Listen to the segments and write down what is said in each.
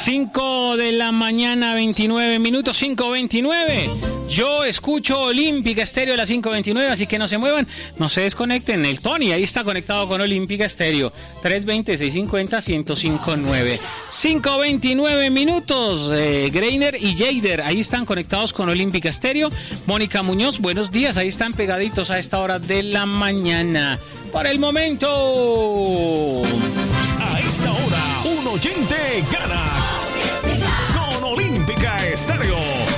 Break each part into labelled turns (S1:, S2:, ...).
S1: 5 de la mañana, 29 minutos, 5:29. Yo escucho Olímpica Estéreo a las 5:29, así que no se muevan, no se desconecten. El Tony ahí está conectado con Olímpica Estéreo, 320-650-1059. 5:29 minutos. Greiner y Jader ahí están conectados con Olímpica Estéreo. Mónica Muñoz, buenos días, ahí están pegaditos a esta hora de la mañana. Por el momento,
S2: a esta hora, un oyente gana con Olímpica Estéreo.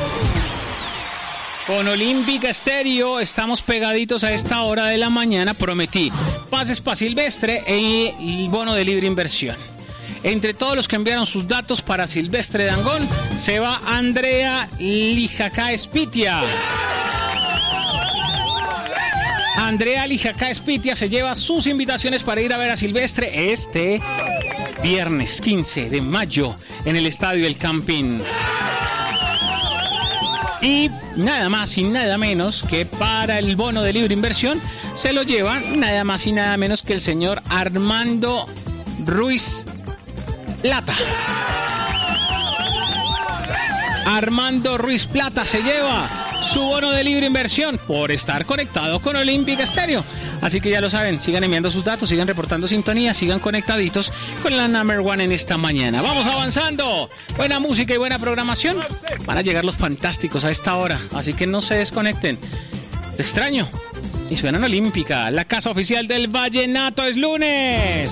S1: Con Olímpica Estéreo estamos pegaditos a esta hora de la mañana. Prometí pases para Silvestre y el bono de libre inversión. Entre todos los que enviaron sus datos para Silvestre Dangond, se va Andrea Lijacá Espitia. Andrea Lijacá Espitia se lleva sus invitaciones para ir a ver a Silvestre este viernes 15 de mayo en el Estadio El Campín. Y nada más y nada menos que para el bono de libre inversión se lo lleva nada más y nada menos que el señor Armando Ruiz Plata. Armando Ruiz Plata se lleva su bono de libre inversión por estar conectado con Olímpica Estéreo. Así que ya lo saben, sigan enviando sus datos, sigan reportando sintonía, sigan conectaditos con la number one en esta mañana. Vamos avanzando. Buena música y buena programación. Van a llegar los fantásticos a esta hora, así que no se desconecten. Te extraño. Y suenan Olímpica, la casa oficial del Vallenato. Es lunes.